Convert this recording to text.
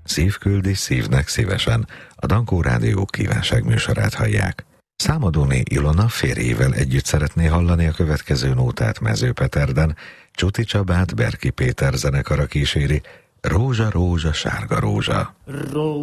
Szív küldi szívnek szívesen. A Dankó Rádió kívánságműsorát hallják. Számadóné Ilona férjével együtt szeretné hallani a következő nótát Mezőpeterden. Csuti Csabát Berki Péter zenekara kíséri. Rózsa, rózsa, sárga rózsa.